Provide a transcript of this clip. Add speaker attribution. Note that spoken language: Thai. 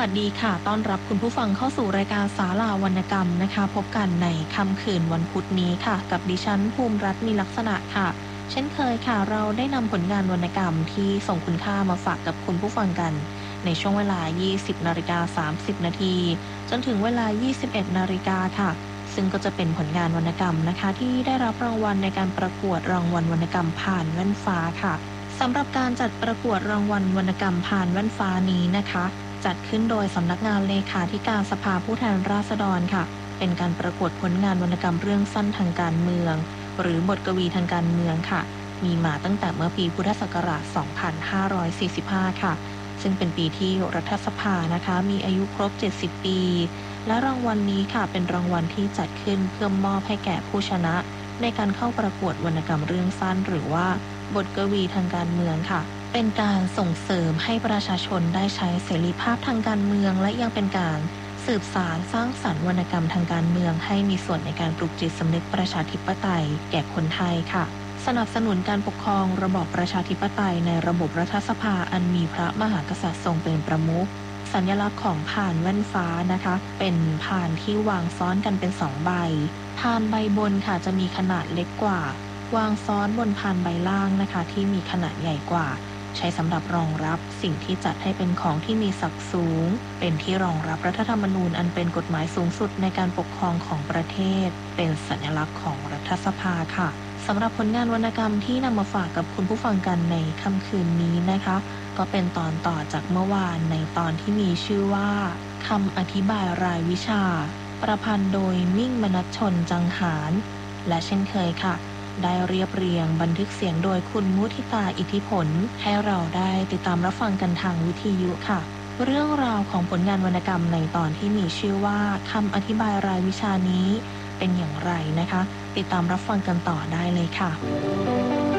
Speaker 1: วัสดีค่ะต้อนรับคุณผู้ฟังเข้าสู่รายการศาลาวรรณกรรมนะคะพบกันในค่ำคืนวันพุธนี้ค่ะกับดิฉันภูมิรัตน์มีลักษณะค่ะเช่นเคยค่ะเราได้นำผลงานวรรณกรรมที่ทรงคุณค่ามาฝากกับคุณผู้ฟังกันในช่วงเวลา 20:30 นาทีจนถึงเวลา 21 นาฬิกาค่ะซึ่งก็จะเป็นผลงานวรรณกรรมนะคะที่ได้รับรางวัลในการประกวดรางวัลวรรณกรรมผ่านแว่นฟ้าค่ะสำหรับการจัดประกวดรางวัลวรรณกรรมผ่านแว่นฟ้านี้นะคะจัดขึ้นโดยสำนักงานเลขาธิการสภาผู้แทนราษฎรค่ะเป็นการประกวดผลงานวรรณกรรมเรื่องสั้นทางการเมืองหรือบทกวีทางการเมืองค่ะมีมาตั้งแต่เมื่อปีพุทธศักราช 2545 ค่ะซึ่งเป็นปีที่รัฐสภานะคะมีอายุครบ 70 ปีและรางวัลนี้ค่ะเป็นรางวัลที่จัดขึ้นเพื่อมอบให้แก่ผู้ชนะในการเข้าประกวดวรรณกรรมเรื่องสั้นหรือว่าบทกวีทางการเมืองค่ะเป็นการส่งเสริมให้ประชาชนได้ใช้เสรีภาพทางการเมืองและยังเป็นการสืบสานสร้างสรรค์วรรณกรรมทางการเมืองให้มีส่วนในการปลุกจิตสำนึกประชาธิปไตยแก่คนไทยค่ะสนับสนุนการปกครองระบอบประชาธิปไตยในระบบรัฐสภาอันมีพระมหากษัตริย์ทรงเป็นประมุขสัญลักษณ์ของพานแว่นฟ้านะคะเป็นพานที่วางซ้อนกันเป็น2 ใบพานใบบนค่ะจะมีขนาดเล็กกว่าวางซ้อนบนพานใบล่างนะคะที่มีขนาดใหญ่กว่าใช้สำหรับรองรับสิ่งที่จัดให้เป็นของที่มีศักดิ์สูงเป็นที่รองรับรัฐธรรมนูญอันเป็นกฎหมายสูงสุดในการปกครองของประเทศเป็นสัญลักษณ์ของรัฐสภาค่ะสำหรับผลงานวรรณกรรมที่นำมาฝากกับคุณผู้ฟังกันในค่ำคืนนี้นะคะก็เป็นตอนต่อจากเมื่อวานในตอนที่มีชื่อว่าคำอธิบายรายวิชาประพันธ์โดยมิ่งมนัสชนจังหารและเช่นเคยค่ะได้เรียบเรียงบันทึกเสียงโดยคุณมุทิตาอิทธิผลให้เราได้ติดตามรับฟังกันทางวิทยุค่ะเรื่องราวของผลงานวรรณกรรมในตอนที่มีชื่อว่าคำอธิบายรายวิชานี้เป็นอย่างไรนะคะติดตามรับฟังกันต่อได้เลยค่ะ